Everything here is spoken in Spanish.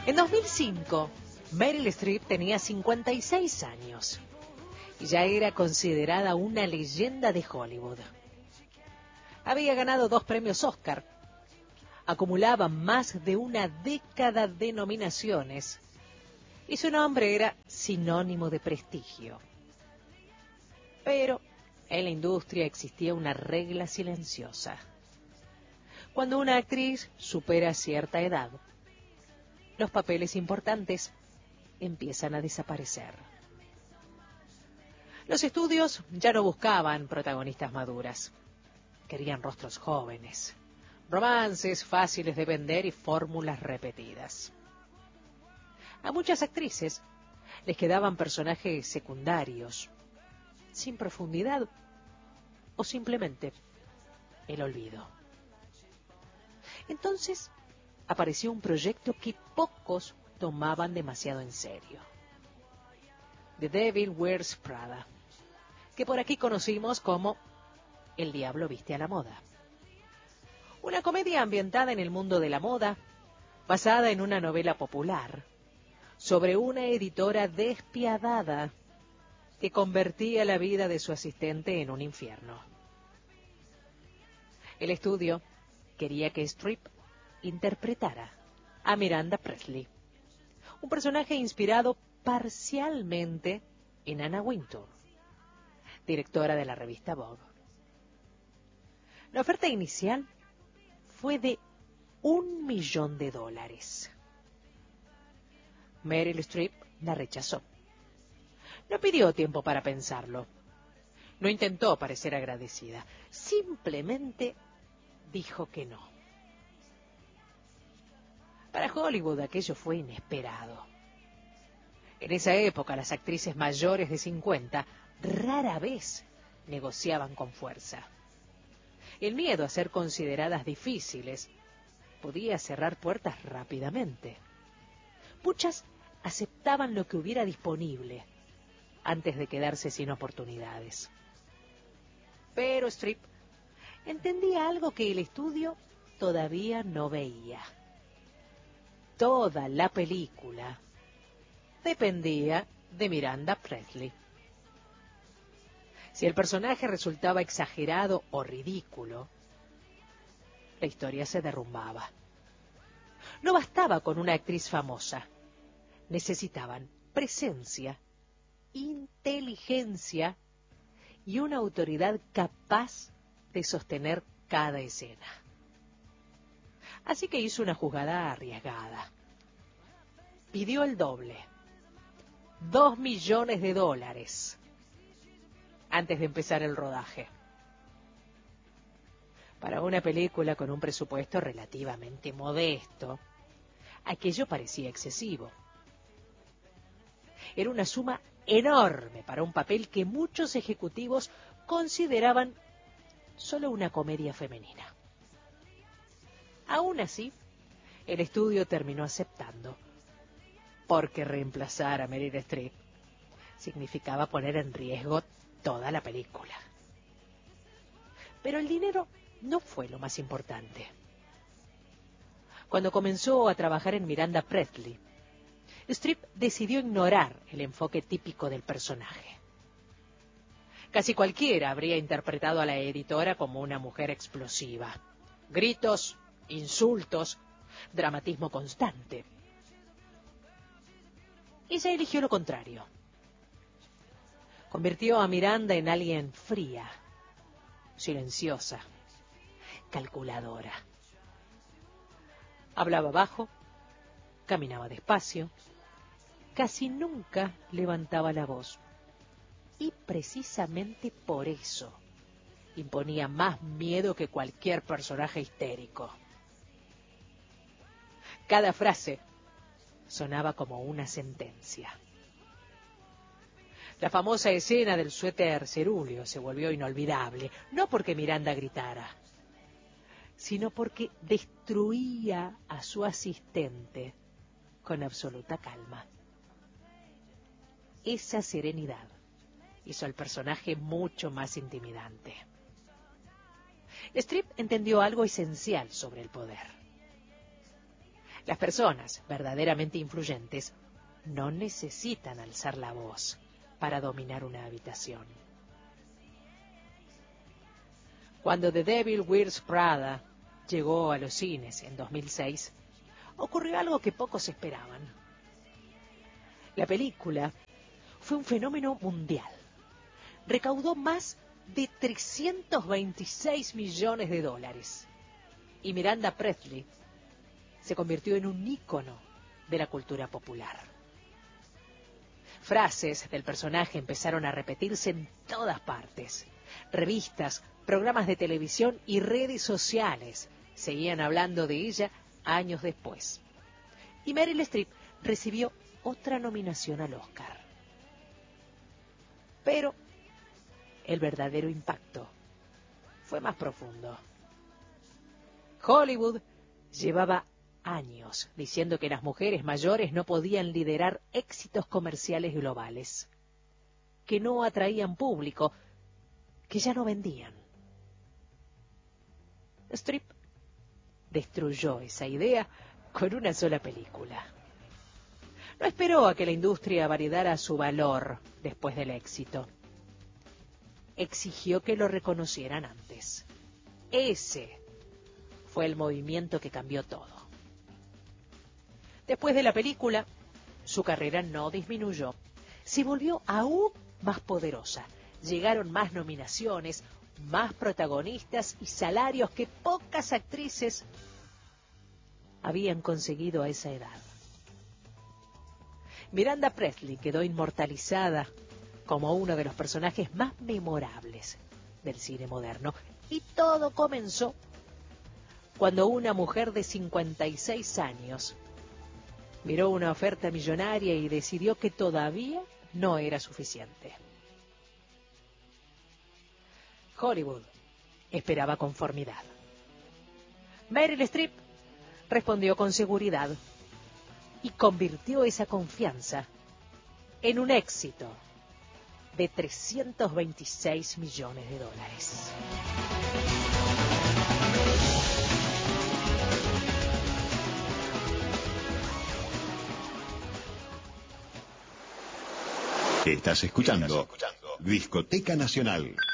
En 2005, Meryl Streep tenía 56 años y ya era considerada una leyenda de Hollywood. Había ganado 2 premios Oscar, acumulaba más de una década de nominaciones y su nombre era sinónimo de prestigio. Pero en la industria existía una regla silenciosa. Cuando una actriz supera cierta edad, los papeles importantes empiezan a desaparecer. Los estudios ya no buscaban protagonistas maduras. Querían rostros jóvenes, romances fáciles de vender y fórmulas repetidas. A muchas actrices les quedaban personajes secundarios, sin profundidad o simplemente el olvido. Entonces apareció un proyecto que pocos tomaban demasiado en serio. The Devil Wears Prada, que por aquí conocimos como El Diablo Viste a la Moda. Una comedia ambientada en el mundo de la moda, basada en una novela popular, sobre una editora despiadada que convertía la vida de su asistente en un infierno. El estudio quería que Streep interpretara a Miranda Priestley, un personaje inspirado parcialmente en Anna Wintour, directora de la revista Vogue. La oferta inicial fue de $1 millón. Meryl Streep la rechazó. No pidió tiempo para pensarlo. No intentó parecer agradecida. Simplemente dijo que no. Para Hollywood aquello fue inesperado. En esa época las actrices mayores de 50 rara vez negociaban con fuerza. El miedo a ser consideradas difíciles podía cerrar puertas rápidamente. Muchas aceptaban lo que hubiera disponible antes de quedarse sin oportunidades. Pero Streep entendía algo que el estudio todavía no veía. Toda la película dependía de Miranda Priestley. Si el personaje resultaba exagerado o ridículo, la historia se derrumbaba. No bastaba con una actriz famosa. Necesitaban presencia, inteligencia y una autoridad capaz de sostener cada escena. Así que hizo una jugada arriesgada. Pidió el doble, $2 millones, antes de empezar el rodaje. Para una película con un presupuesto relativamente modesto, aquello parecía excesivo. Era una suma enorme para un papel que muchos ejecutivos consideraban solo una comedia femenina. Aún así, el estudio terminó aceptando, porque reemplazar a Meryl Streep significaba poner en riesgo toda la película. Pero el dinero no fue lo más importante. Cuando comenzó a trabajar en Miranda Priestley, Streep decidió ignorar el enfoque típico del personaje. Casi cualquiera habría interpretado a la editora como una mujer explosiva. Gritos, insultos, dramatismo constante. Ella eligió lo contrario. Convirtió a Miranda en alguien fría, silenciosa, calculadora. Hablaba bajo, caminaba despacio, casi nunca levantaba la voz. Y precisamente por eso imponía más miedo que cualquier personaje histérico. Cada frase sonaba como una sentencia. La famosa escena del suéter cerúleo se volvió inolvidable, no porque Miranda gritara, sino porque destruía a su asistente con absoluta calma. Esa serenidad hizo al personaje mucho más intimidante. Streep entendió algo esencial sobre el poder. Las personas verdaderamente influyentes no necesitan alzar la voz para dominar una habitación. Cuando The Devil Wears Prada llegó a los cines en 2006, ocurrió algo que pocos esperaban. La película fue un fenómeno mundial. Recaudó más de 326 millones de dólares. Y Miranda Presley se convirtió en un ícono de la cultura popular. Frases del personaje empezaron a repetirse en todas partes. Revistas, programas de televisión y redes sociales seguían hablando de ella años después. Y Meryl Streep recibió otra nominación al Oscar. Pero el verdadero impacto fue más profundo. Hollywood llevaba años diciendo que las mujeres mayores no podían liderar éxitos comerciales globales, que no atraían público, que ya no vendían. Streep destruyó esa idea con una sola película. No esperó a que la industria validara su valor después del éxito. Exigió que lo reconocieran antes. Ese fue el movimiento que cambió todo. Después de la película, su carrera no disminuyó. Se volvió aún más poderosa. Llegaron más nominaciones, más protagonistas y salarios que pocas actrices habían conseguido a esa edad. Miranda Presley quedó inmortalizada como uno de los personajes más memorables del cine moderno. Y todo comenzó cuando una mujer de 56 años miró una oferta millonaria y decidió que todavía no era suficiente. Hollywood esperaba conformidad. Meryl Streep respondió con seguridad y convirtió esa confianza en un éxito de 326 millones de dólares. Estás escuchando Discoteca Nacional.